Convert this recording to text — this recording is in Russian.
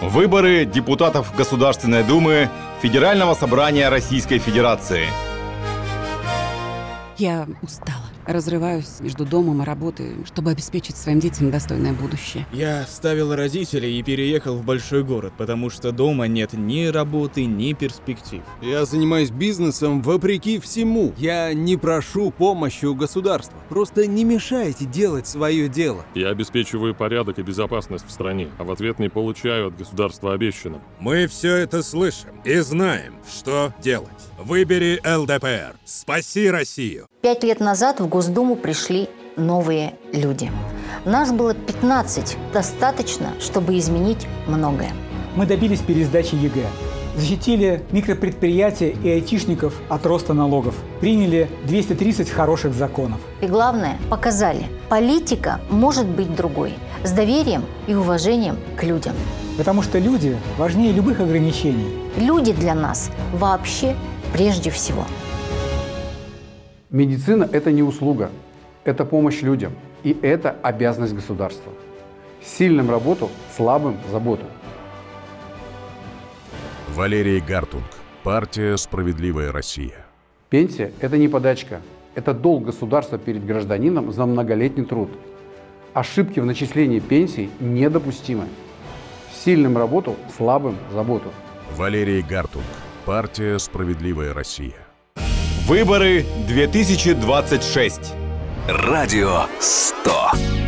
Выборы депутатов Государственной Думы Федерального собрания Российской Федерации. Я устала. Разрываюсь между домом и работой, чтобы обеспечить своим детям достойное будущее. Я оставил родителей и переехал в большой город, потому что дома нет ни работы, ни перспектив. Я занимаюсь бизнесом вопреки всему. Я не прошу помощи у государства. Просто не мешайте делать свое дело. Я обеспечиваю порядок и безопасность в стране, а в ответ не получаю от государства обещанного. Мы все это слышим и знаем, что делать. Выбери ЛДПР. Спаси Россию. 5 лет назад в Госдуму пришли новые люди. Нас было 15. Достаточно, чтобы изменить многое. Мы добились пересдачи ЕГЭ. Защитили микропредприятия и айтишников от роста налогов. Приняли 230 хороших законов. И главное, показали, политика может быть другой. С доверием и уважением к людям. Потому что люди важнее любых ограничений. Люди для нас вообще прежде всего. Медицина – это не услуга, это помощь людям, и это обязанность государства. Сильным работу, слабым – заботу. Валерий Гартунг, партия «Справедливая Россия». Пенсия – это не подачка, это долг государства перед гражданином за многолетний труд. Ошибки в начислении пенсий недопустимы. Сильным работу, слабым – заботу. Валерий Гартунг, партия «Справедливая Россия». Выборы 2026. Радио 100.